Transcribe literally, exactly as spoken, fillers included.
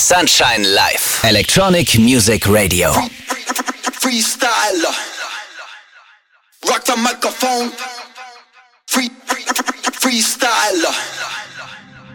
Sunshine Live. Electronic Music Radio. Free, free, freestyler. Rock the microphone. Free, free, freestyler.